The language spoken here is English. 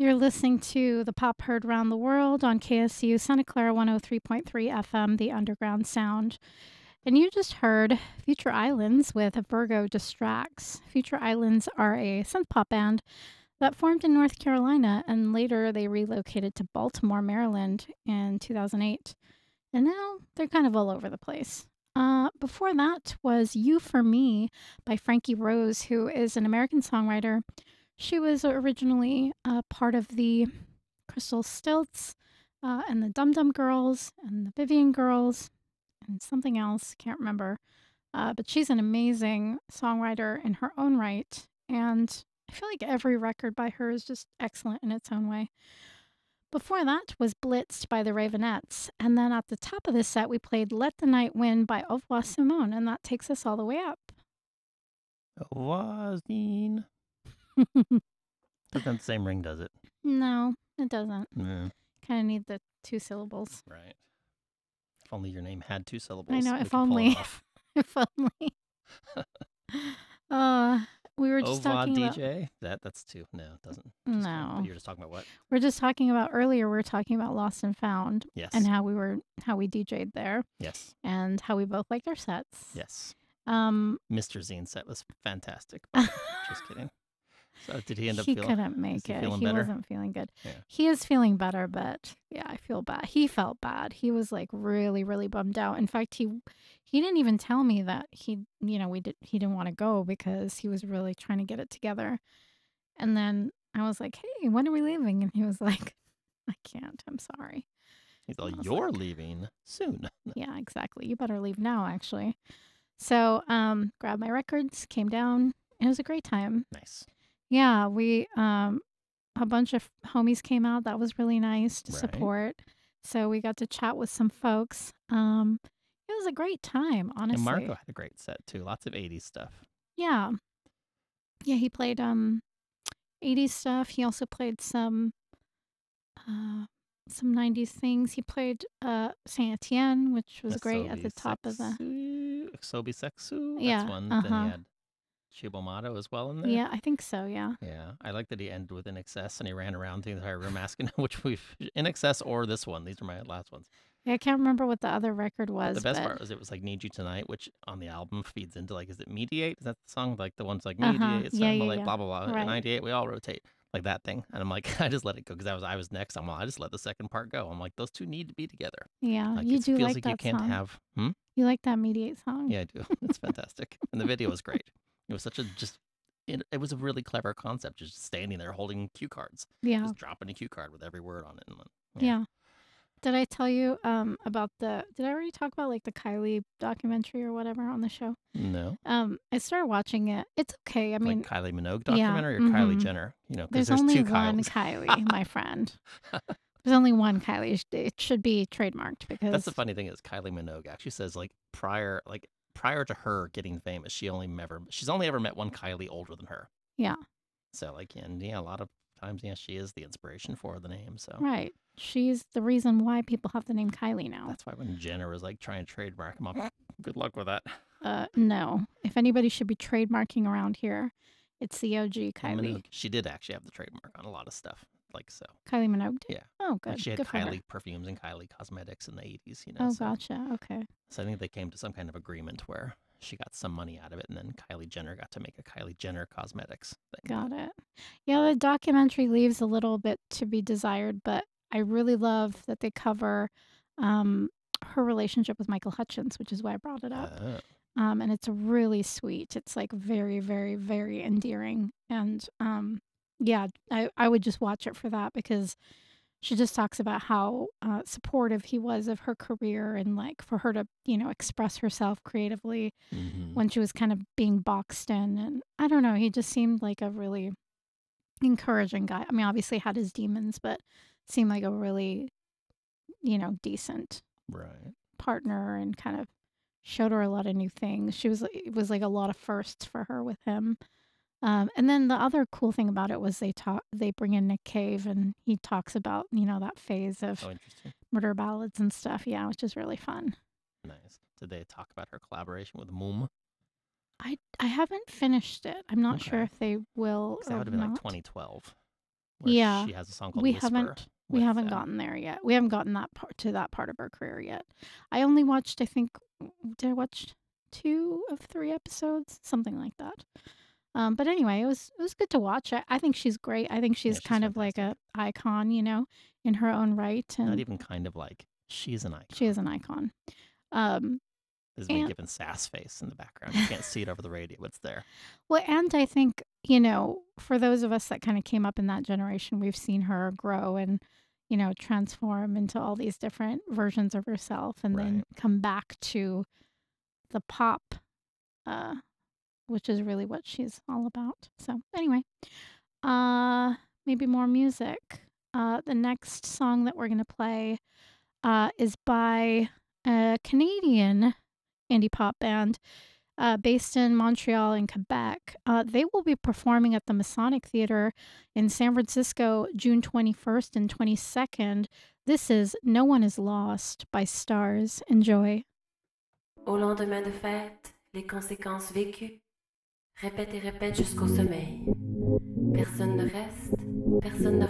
You're listening to the Pop Heard Round the World on KSU Santa Clara 103.3 FM, the Underground Sound. And you just heard Future Islands with Virgo Distracts. Future Islands are a synth pop band that formed in North Carolina, and later they relocated to Baltimore, Maryland in 2008. And now they're kind of all over the place. Before that was You For Me by Frankie Rose, who is an American songwriter. She was originally part of the Crystal Stilts and the Dum Dum Girls and the Vivian Girls and something else, can't remember. But she's an amazing songwriter in her own right. And I feel like every record by her is just excellent in its own way. Before that was Blitzed by the Ravenettes. And then at the top of this set, we played Let the Night Win by Au revoir Simone. And that takes us all the way up. Wazine. Doesn't have the same ring, does it? No, it doesn't. No. Kind of need the two syllables. Right. If only your name had two syllables. I know, we if could pull only. it off. If only. We were just talking DJ? That's two. No, it doesn't. No. But you're just talking about what? We're just talking about earlier. We were talking about Lost and Found. Yes. And how we DJ'd there. Yes. And how we both liked our sets. Yes. Mr. Zine set was fantastic. Just kidding. So did he end up feeling? He couldn't make it. He wasn't feeling good. Yeah. He is feeling better, but yeah, I feel bad. He felt bad. He was like really, really bummed out. In fact, he didn't even tell me that he didn't want to go because he was really trying to get it together. And then I was like, "Hey, when are we leaving?" And he was like, "I can't. I'm sorry." He's like, "You're leaving soon." Yeah, exactly. You better leave now, actually. So, grabbed my records, came down. It was a great time. Nice. Yeah, we a bunch of homies came out. That was really nice to support. So we got to chat with some folks. It was a great time, honestly. And Marco had a great set too. Lots of 80s stuff. Yeah. Yeah, he played 80s stuff. He also played some 90s things. He played Saint Etienne, which was great at the top of the Sobi Sexu. Yeah. That's one. Then he had Chibomato as well in there. Yeah, I think so, yeah. Yeah. I like that he ended with In Excess and he ran around the entire room asking which we've In Excess or this one. These are my last ones. Yeah, I can't remember what the other record was. But the best part was it was like Need You Tonight, which on the album feeds into like, is it Mediate? Is that the song? Like the one's like Mediate, it's like blah, blah, blah. Right. 98, we all rotate. Like that thing. And I'm like, I just let it go because I was next. I just let the second part go. I'm like, those two need to be together. Yeah, like, you do feels like you that can't song. have. You like that Mediate song? Yeah, I do. It's fantastic. And the video was great. It was such a it was a really clever concept, just standing there holding cue cards. Yeah. Just dropping a cue card with every word on it. And yeah. Did I tell you about did I already talk about like the Kylie documentary or whatever on the show? No. I started watching it. It's okay. I mean, like Kylie Minogue documentary or Kylie Jenner? You know, because there's only two one Kylie, my friend. There's only one Kylie. It should be trademarked because that's the funny thing is Kylie Minogue actually says like prior to her getting famous, she's only ever met one Kylie older than her. Yeah. So like, and yeah, a lot of times, yeah, she is the inspiration for the name. So right, she's the reason why people have the name Kylie now. That's why when Jenner was like trying to trademark them, good luck with that. No, if anybody should be trademarking around here, it's the OG Kylie. Minogue. She did actually have the trademark on a lot of stuff, like so. Kylie Minogue did? Yeah. Oh, good. Like she had good Kylie perfumes and Kylie cosmetics in the 80s, you know. Oh, gotcha. Okay. So I think they came to some kind of agreement where she got some money out of it, and then Kylie Jenner got to make a Kylie Jenner cosmetics thing. Got it. Yeah, the documentary leaves a little bit to be desired, but I really love that they cover her relationship with Michael Hutchence, which is why I brought it up. And it's really sweet. It's like very, very, very endearing. And yeah, I would just watch it for that because she just talks about how supportive he was of her career and like for her to, express herself creatively when she was kind of being boxed in. And I don't know, he just seemed like a really encouraging guy. I mean, obviously had his demons, but seemed like a really, decent partner and kind of showed her a lot of new things. It was like a lot of firsts for her with him. And then the other cool thing about it was they bring in Nick Cave and he talks about, that phase of murder ballads and stuff. Yeah, which is really fun. Nice. Did they talk about her collaboration with Moom? I haven't finished it. I'm not sure if they will. That would have been like 2012. where Yeah. she has a song called We Whisper we with haven't them. gotten there yet. We haven't gotten that part to that part of her career yet. I only watched, I think, did I watch 2 of 3 episodes? Something like that. But anyway, it was good to watch. I think she's great. I think Yeah, she's she's kind of like fantastic. a icon, in her own right, Not and even kind of like, she's an she icon. is an icon. Um, This is me and giving sass face in the background. You can't see it over the radio, but it's there. well, and I think, for those of us that kind of came up in that generation, we've seen her grow and, transform into all these different versions of herself and then Right. come back to the pop, uh, which is really what she's all about. So, anyway, maybe more music. The next song that we're going to play is by a Canadian indie pop band based in Montreal and Quebec. They will be performing at the Masonic Theater in San Francisco June 21st and 22nd. This is No One Is Lost by Stars. Enjoy. Au lendemain de fête, les conséquences vécues, répète et répète jusqu'au sommeil. Personne ne reste, personne ne